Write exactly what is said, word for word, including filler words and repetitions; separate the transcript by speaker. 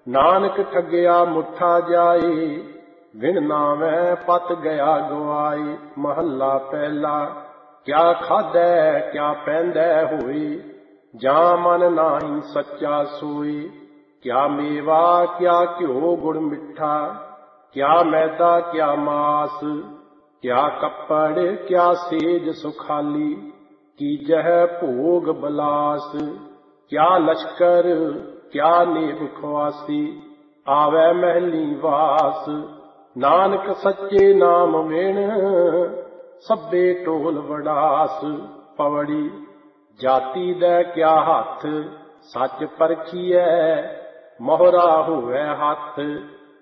Speaker 1: नानक ठगिया मुठा जाए, बिन नावै पत गया गवाए। महला पहला। क्या खादै क्या पैंदै होए, जां मन नाही सच्चा सोए। क्या मेवा क्या घ्यो गुड़ मिठा, क्या मैदा क्या मास। क्या कपड़ क्या सेज सुखाली, कीजह भोग बलास। क्या लश्कर क्या नेब खुआसी, आवे महली वास। नानक सच्चे नाम बिन, सब्बे टोल वडास। पवड़ी। जाति दै क्या हथ, सच परखिए, मोहरा होवे हथ।